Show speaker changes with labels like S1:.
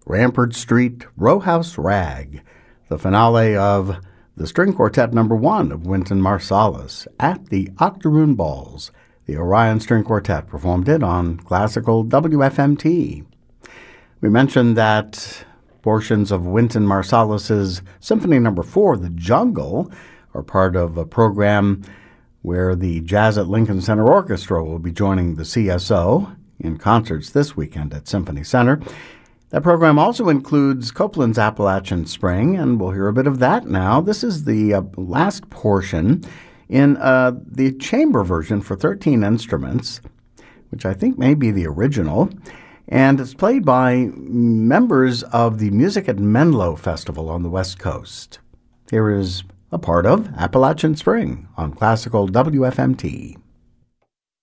S1: Rampart Street, Row House Rag, the finale of the String Quartet No. 1 of Wynton Marsalis at the Octoroon Balls. The Orion String Quartet performed it on classical WFMT. We mentioned that portions of Wynton Marsalis's Symphony No. 4, The Jungle, are part of a program where the Jazz at Lincoln Center Orchestra will be joining the CSO in concerts this weekend at Symphony Center. That program also includes Copland's Appalachian Spring, and we'll hear a bit of that now. This is the last portion in the chamber version for 13 instruments, which I think may be the original, and it's played by members of the Music at Menlo Festival on the West Coast. Here is a part of Appalachian Spring on classical WFMT.